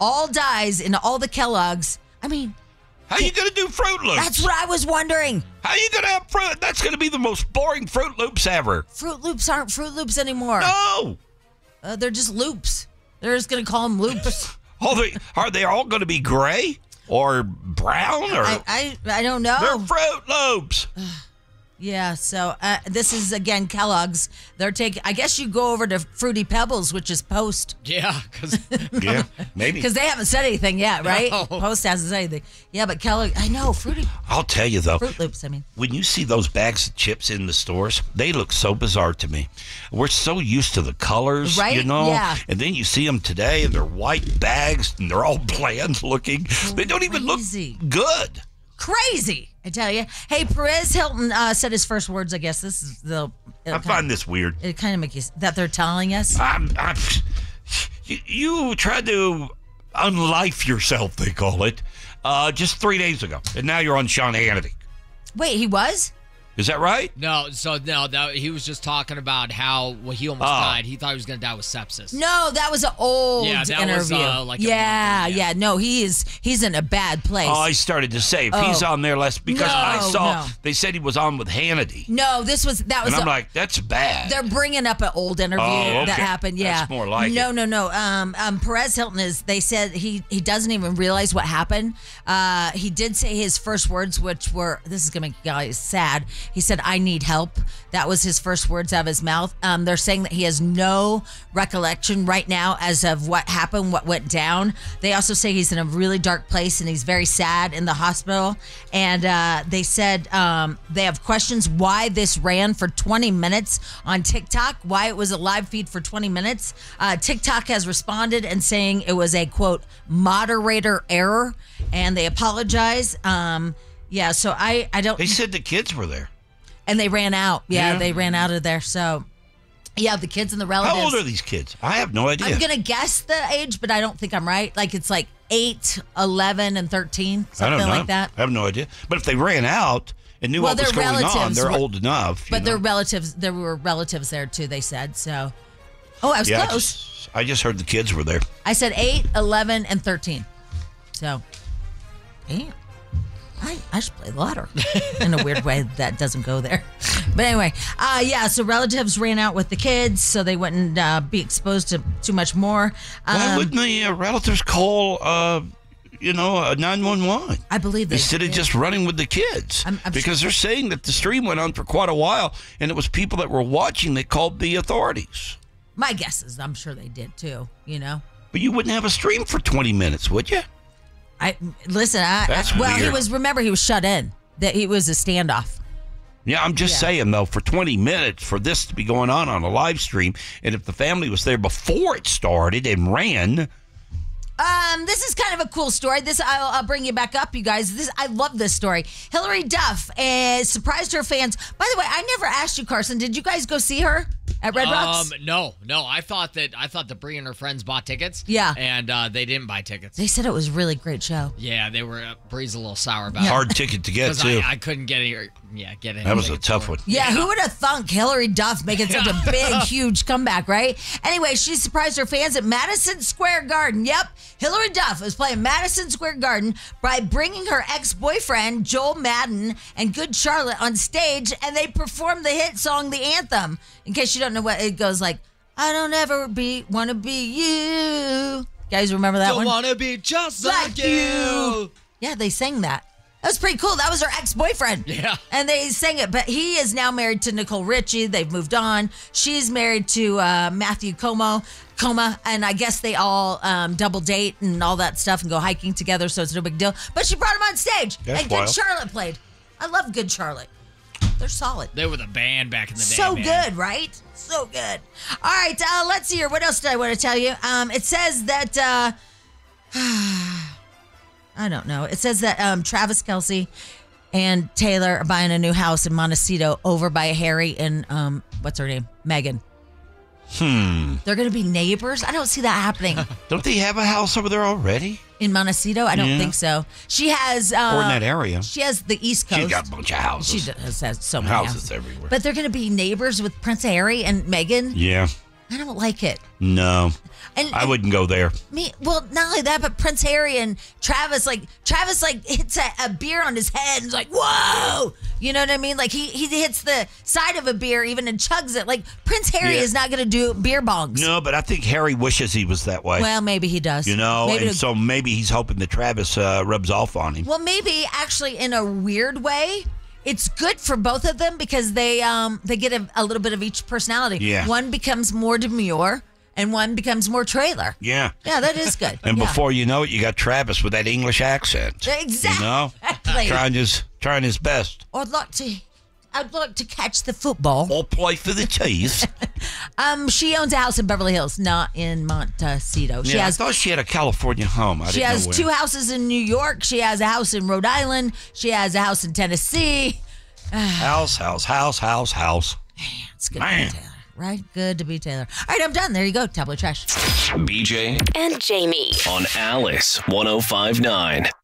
all dyes in all the Kellogg's. I mean, how you going to do Fruit Loops? That's what I was wondering. How you going to have fruit? That's going to be the most boring Fruit Loops ever. Fruit Loops aren't Fruit Loops anymore. No. They're just loops. They're just going to call them loops. Are they all going to be gray or brown? Or I don't know. They're Fruit Loops. Yeah, so this is, again, Kellogg's. They're taking, I guess you go over to Fruity Pebbles, which is Post. Yeah, yeah, maybe. Because they haven't said anything yet, right? No. Post hasn't said anything. Yeah, but Kellogg, I know, Fruity. I'll tell you, though. Fruit Loops, I mean. When you see those bags of chips in the stores, they look so bizarre to me. We're so used to the colors, right? you know? Yeah. And then you see them today, and they're white bags, and they're all bland looking. They don't even look good. Crazy, I tell you. Hey, Perez Hilton said his first words, I guess. This is I find this weird. It kind of makes you, that they're telling us. You tried to unlife yourself, they call it, just 3 days ago. And now you're on Sean Hannity. Wait, he was? Is that right? No, he was just talking about how he almost died. He thought he was going to die with sepsis. No, that was an old interview. Was, no, he's in a bad place. Oh, I started to say if he's on there less because I saw they said he was on with Hannity. No, that was. And I'm like, that's bad. They're bringing up an old interview that happened. Yeah, that's more like no. Perez Hilton they said he doesn't even realize what happened. He did say his first words, which were, this is gonna make you guys sad. He said, "I need help." That was his first words out of his mouth. They're saying that he has no recollection right now as of what happened, what went down. They also say he's in a really dark place and he's very sad in the hospital. And they said they have questions why this ran for 20 minutes on TikTok, why it was a live feed for 20 minutes. TikTok has responded and saying it was a, quote, moderator error, and they apologize. Yeah, so I don't... They said the kids were there. And they ran out. Yeah, they ran out of there. So, yeah, the kids and the relatives. How old are these kids? I have no idea. I'm going to guess the age, but I don't think I'm right. Like, it's like 8, 11, and 13, something like that. I have no idea. But if they ran out and knew what was going on, they're old enough. But their relatives, there were relatives there, too, they said. So, I was close. I just heard the kids were there. I said 8, 11, and 13. So, damn. I should play the lottery in a weird way that doesn't go there. But anyway, so relatives ran out with the kids so they wouldn't be exposed to too much more. Why wouldn't the relatives call, 911? I believe they instead did. of just running with the kids. Because they're saying that the stream went on for quite a while, and it was people that were watching that called the authorities. My guess is I'm sure they did too, But you wouldn't have a stream for 20 minutes, would you? That's weird. He was shut in. That he was a standoff. Yeah, I'm just saying, though, for 20 minutes, for this to be going on a live stream, and if the family was there before it started and ran... This is kind of a cool story. I'll bring you back up, you guys. I love this story. Hilary Duff surprised her fans. By the way, I never asked you, Carson. Did you guys go see her at Red Rocks? No. I thought that Brie and her friends bought tickets. Yeah, and they didn't buy tickets. They said it was a really great show. Yeah, they were. Brie's a little sour about it. Hard ticket to get too. I couldn't get any. Get in. That was a tough one. Yeah, who would have thunk Hilary Duff making such a big, huge comeback, right? Anyway, she surprised her fans at Madison Square Garden. Yep, Hilary Duff is playing Madison Square Garden by bringing her ex-boyfriend, Joel Madden, and Good Charlotte on stage, and they performed the hit song, The Anthem. In case you don't know what it goes like, I don't ever want to be you. Guys remember that one? Don't want to be just like you. Yeah, they sang that. That was pretty cool. That was her ex-boyfriend. Yeah. And they sang it. But he is now married to Nicole Richie. They've moved on. She's married to Matthew Coma. And I guess they all double date and all that stuff and go hiking together, so it's no big deal. But she brought him on stage. That's and wild. Good Charlotte played. I love Good Charlotte. They're solid. They were the band back in the day. So good, right? So good. All right, let's see here. What else did I want to tell you? It says that... I don't know. It says that Travis Kelce and Taylor are buying a new house in Montecito over by Harry and, what's her name? Megan. They're going to be neighbors? I don't see that happening. Don't they have a house over there already? In Montecito? I don't think so. She has... or in that area. She has the East Coast. She's got a bunch of houses. She has so many houses everywhere. But they're going to be neighbors with Prince Harry and Meghan? Yeah. I don't like it. No. And I wouldn't go there. Well, not only that, but Prince Harry and Travis hits a beer on his head and is like, whoa! You know what I mean? Like he hits the side of a beer even and chugs it. Like Prince Harry is not going to do beer bongs. No, but I think Harry wishes he was that way. Well, maybe he does. So maybe he's hoping that Travis rubs off on him. Well, maybe actually in a weird way, it's good for both of them because they get a little bit of each personality. Yeah. One becomes more demure. And one becomes more trailer. Yeah. Yeah, that is good. And before you know it, you got Travis with that English accent. Exactly. Trying his best. I'd like to catch the football. Or play for the Chiefs. She owns a house in Beverly Hills, not in Montecito. I thought she had a California home. She has 2 houses in New York. She has a house in Rhode Island. She has a house in Tennessee. House. It's good to be Taylor, right? Good to be Taylor. All right, I'm done. There you go. Tabloid trash. BJ and Jamie on Alice 105.9.